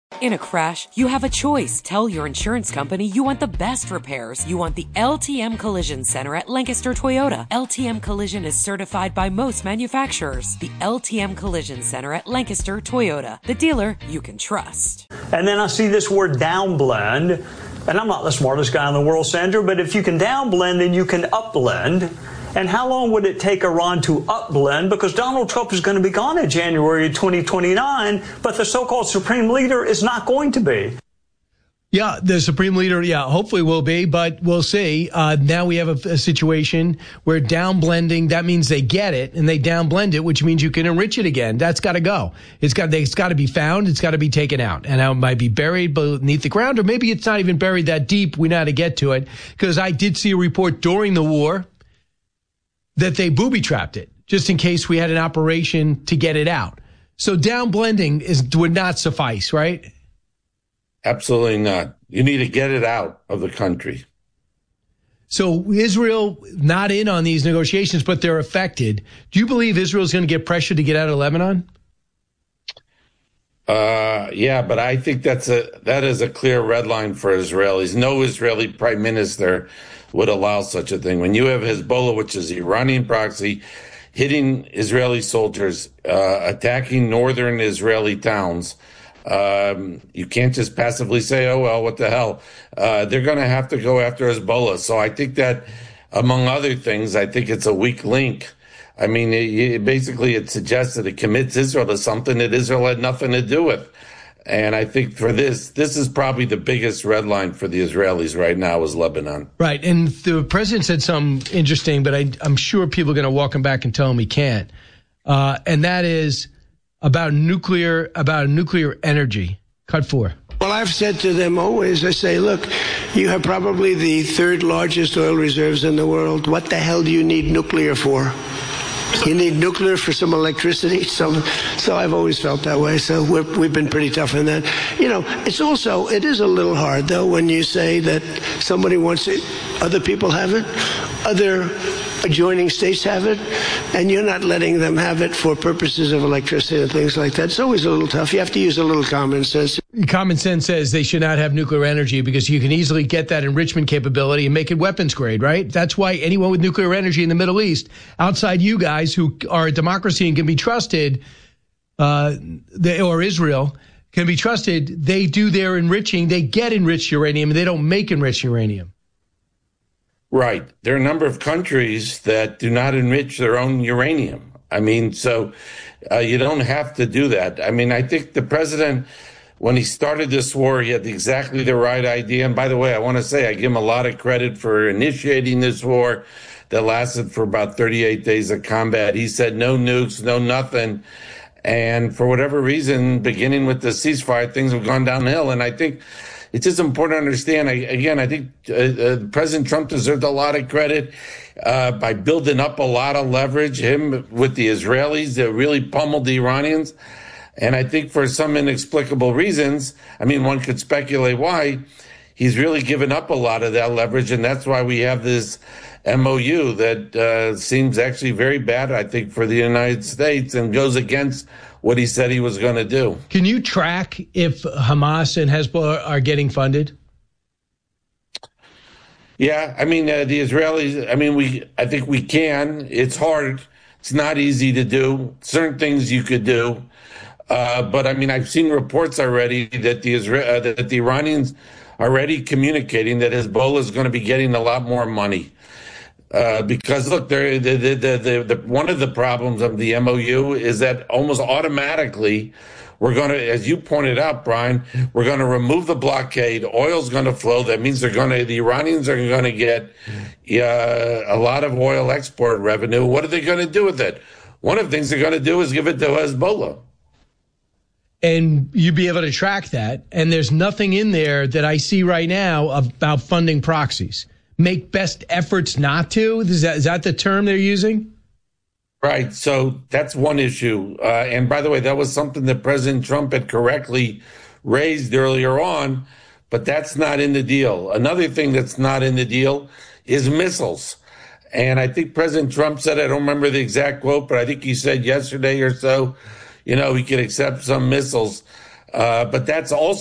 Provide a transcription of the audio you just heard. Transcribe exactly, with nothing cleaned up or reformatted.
In a crash, you have a choice. Tell your insurance company you want the best repairs. You want the L T M Collision Center at Lancaster Toyota. L T M Collision is certified by most manufacturers. The L T M Collision Center at Lancaster Toyota, the dealer you can trust. And then I see this word downblend. And I'm not the smartest guy in the world, Sandra, but if you can downblend, then you can upblend. And how long would it take Iran to upblend? Because Donald Trump is going to be gone in January twenty twenty-nine, but the so-called supreme leader is not going to be. Yeah, the supreme leader, yeah, hopefully will be, but we'll see. Uh, now we have a, a situation where downblending, that means they get it and they downblend it, which means you can enrich it again. That's got to go. It's got, it's got to be found. It's got to be taken out. And now it might be buried beneath the ground, or maybe it's not even buried that deep. We know how to get to it. Because I did see a report during the war that they booby-trapped it, just in case we had an operation to get it out. So downblending is, would not suffice, right? Absolutely not. You need to get it out of the country. So Israel not in on these negotiations, but they're affected. Do you believe Israel's going to get pressure to get out of Lebanon? Uh, yeah, but I think that's a that is a clear red line for Israelis. No Israeli prime minister would allow such a thing. When you have Hezbollah, which is Iranian proxy, hitting Israeli soldiers, uh, attacking northern Israeli towns, um, you can't just passively say, oh, well, what the hell? Uh, they're going to have to go after Hezbollah. So I think that, among other things, I think it's a weak link. I mean, it, it basically it suggests that it commits Israel to something that Israel had nothing to do with. And I think for this, this is probably the biggest red line for the Israelis right now is Lebanon. Right. And the president said something interesting, but I, I'm sure people are going to walk him back and tell him he can't. Uh, and that is about nuclear, about nuclear energy. Cut four. Well, I've said to them always, I say, look, you have probably the third largest oil reserves in the world. What the hell do you need nuclear for? You need nuclear for some electricity. So, so I've always felt that way. So we're, we've been pretty tough in that. You know, it's also, it is a little hard, though, when you say that somebody wants it, other people have it, other adjoining states have it, and you're not letting them have it for purposes of electricity and things like that. It's always a little tough. You have to use a little common sense. Common sense says they should not have nuclear energy because you can easily get that enrichment capability and make it weapons grade, right? That's why anyone with nuclear energy in the Middle East, outside you guys who are a democracy and can be trusted, uh, they, or Israel, can be trusted, they do their enriching. They get enriched uranium and they don't make enriched uranium. Right. There are a number of countries that do not enrich their own uranium. I mean, so uh, you don't have to do that. I mean, I think the president, when he started this war, he had exactly the right idea. And by the way, I want to say I give him a lot of credit for initiating this war that lasted for about thirty-eight days of combat. He said no nukes, no nothing. And for whatever reason, beginning with the ceasefire, things have gone downhill. And I think it's just important to understand, I, again, I think uh, uh, President Trump deserved a lot of credit uh, by building up a lot of leverage, him with the Israelis that really pummeled the Iranians. And I think for some inexplicable reasons, I mean, one could speculate why, he's really given up a lot of that leverage. And that's why we have this M O U that uh, seems actually very bad, I think, for the United States and goes against what he said he was going to do. Can you track if Hamas and Hezbollah are getting funded? Yeah, I mean, uh, the Israelis, I mean, we, I think we can. It's hard. It's not easy to do. Certain things you could do. Uh, but I mean, I've seen reports already that the Israel, uh, that the Iranians are already communicating that Hezbollah is going to be getting a lot more money. Uh, because look, the, the, the, the, the, one of the problems of the M O U is that almost automatically we're going to, as you pointed out, Brian, we're going to remove the blockade. Oil's going to flow. That means they're going to, the Iranians are going to get uh, a lot of oil export revenue. What are they going to do with it? One of the things they're going to do is give it to Hezbollah. And you'd be able to track that. And there's nothing in there that I see right now about funding proxies. Make best efforts not to? Is that, is that the term they're using? Right. So that's one issue. Uh, and by the way, that was something that President Trump had correctly raised earlier on, but that's not in the deal. Another thing that's not in the deal is missiles. And I think President Trump said, I don't remember the exact quote, but I think he said yesterday or so, you know, he could accept some missiles. Uh, but that's also